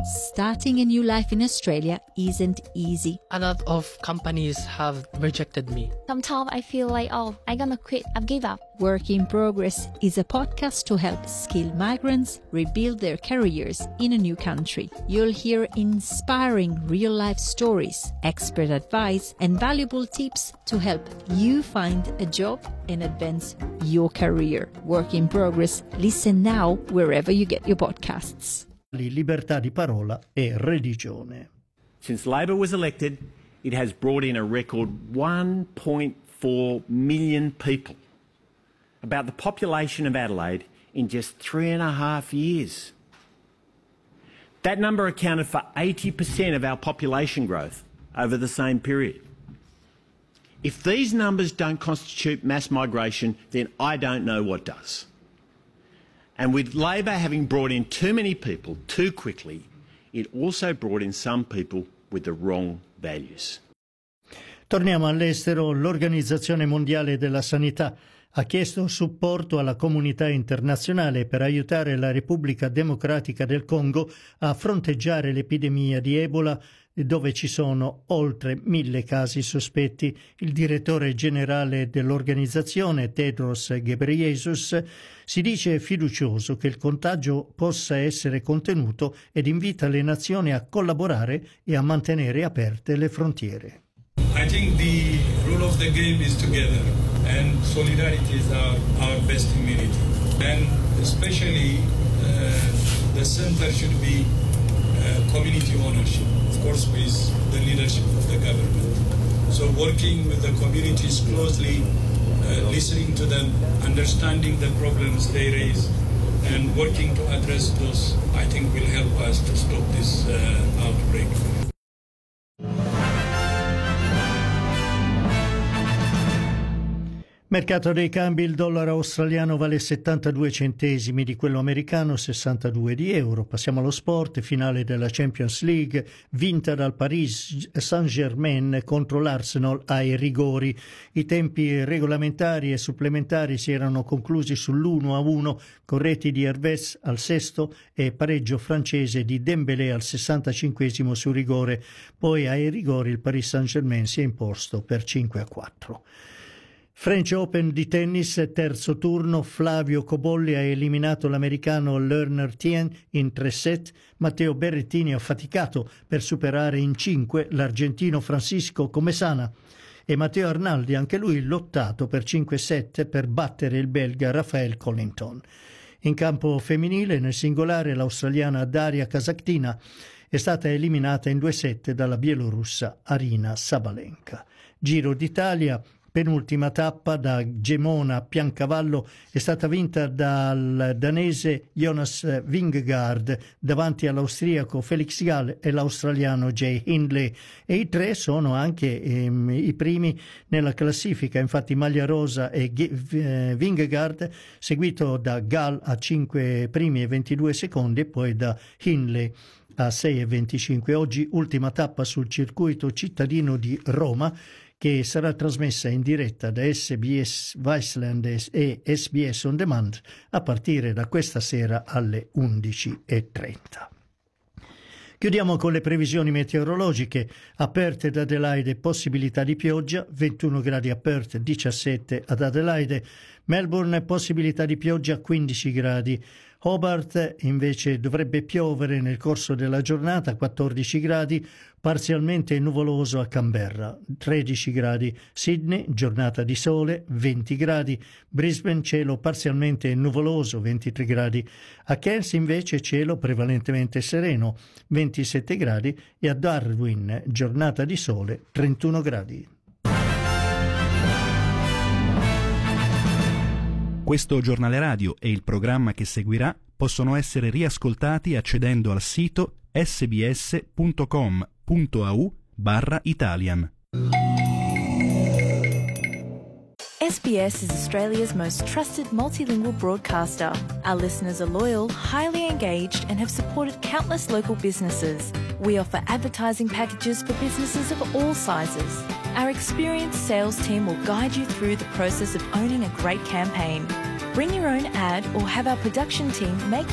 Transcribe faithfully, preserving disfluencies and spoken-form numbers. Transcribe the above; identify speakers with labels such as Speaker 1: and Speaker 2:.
Speaker 1: Starting a new life in Australia isn't easy.
Speaker 2: A lot of companies have rejected me.
Speaker 3: Sometimes I feel like, oh, I'm gonna quit, I've give up.
Speaker 1: Work in Progress is a podcast to help skilled migrants rebuild their careers in a new country. You'll hear inspiring real-life stories, expert advice, and valuable tips to help you find a job and advance your career. Work in Progress. Listen now wherever you get your podcasts.
Speaker 4: Libertà di parola e religione.
Speaker 5: Since Labor was elected, it has brought in a record one point four million people, about the population of Adelaide in just three and a half years. That number accounted for eighty percent of our population growth over the same period. If these numbers don't constitute mass migration, then I don't know what does. And with Labor having brought in too many people too quickly, it also brought in some people with the wrong values.
Speaker 4: Torniamo all'estero. L'Organizzazione Mondiale della Sanità ha chiesto supporto alla comunità internazionale per aiutare la Repubblica Democratica del Congo a fronteggiare l'epidemia di Ebola, dove ci sono oltre mille casi sospetti. Il direttore generale dell'organizzazione, Tedros Ghebreyesus, si dice fiducioso che il contagio possa essere contenuto ed invita le nazioni a collaborare e a mantenere aperte le frontiere.
Speaker 6: I think the rule of the game is together, and solidarity is our, our best immunity. And especially uh, the center should be uh, community ownership, of course with the leadership of the government. So working with the communities closely, uh, listening to them, understanding the problems they raise, and working to address those, I think will help us to stop this uh, outbreak.
Speaker 4: Mercato dei cambi: il dollaro australiano vale settantadue centesimi di quello americano, sessantadue di euro. Passiamo allo sport. Finale della Champions League, vinta dal Paris Saint-Germain contro l'Arsenal ai rigori. I tempi regolamentari e supplementari si erano conclusi sull'uno a uno con reti di Herves al sesto e pareggio francese di Dembélé al sessantacinquesimo su rigore. Poi ai rigori il Paris Saint-Germain si è imposto per cinque a quattro. French Open di tennis, terzo turno. Flavio Cobolli ha eliminato l'americano Lerner Tien in tre set. Matteo Berrettini ha faticato per superare in cinque l'argentino Francisco Comesana. E Matteo Arnaldi, anche lui lottato per cinque set per battere il belga Rafael Collington. In campo femminile, nel singolare, l'australiana Daria Kasatkina è stata eliminata in due set dalla bielorussa Arina Sabalenka. Giro d'Italia. Penultima tappa, da Gemona a Piancavallo, è stata vinta dal danese Jonas Vingegaard davanti all'austriaco Felix Gall e l'australiano Jay Hindley, e i tre sono anche ehm, i primi nella classifica. Infatti maglia rosa e eh, Vingegaard, seguito da Gall a cinque primi e ventidue secondi e poi da Hindley a sei e venticinque. Oggi ultima tappa sul circuito cittadino di Roma, che sarà trasmessa in diretta da S B S Viceland e S B S On Demand a partire da questa sera alle undici e trenta. Chiudiamo con le previsioni meteorologiche. A Perth ed Adelaide possibilità di pioggia, ventuno gradi a Perth, diciassette ad Adelaide. Melbourne possibilità di pioggia, quindici gradi. Hobart invece dovrebbe piovere nel corso della giornata, quattordici gradi. Parzialmente nuvoloso a Canberra, tredici gradi. Sydney, giornata di sole, venti gradi. Brisbane, cielo parzialmente nuvoloso, ventitré gradi. A Cairns invece cielo prevalentemente sereno, ventisette gradi. E a Darwin, giornata di sole, trentuno gradi.
Speaker 7: Questo giornale radio e il programma che seguirà possono essere riascoltati accedendo al sito sbs.com.au barra Italian.
Speaker 8: S B S is Australia's most trusted multilingual broadcaster. Our listeners are loyal, highly engaged, and have supported countless local businesses. We offer advertising packages for businesses of all sizes. Our experienced sales team will guide you through the process of owning a great campaign. Bring your own ad or have our production team make